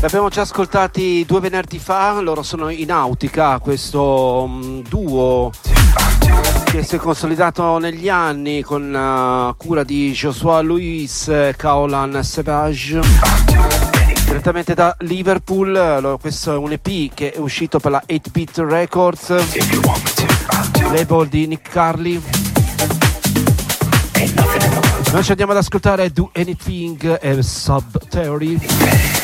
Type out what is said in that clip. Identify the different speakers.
Speaker 1: Li abbiamo già ascoltati 2 venerdì fa, loro sono in Nautica, questo duo che si è consolidato negli anni con cura di Joshua Luis e Kaolan Savage, direttamente da Liverpool. Allora, questo è un EP che è uscito per la 8-Bit Records, label di Nick Carly. Noi ci andiamo ad ascoltare Do Anything e Sub Theory.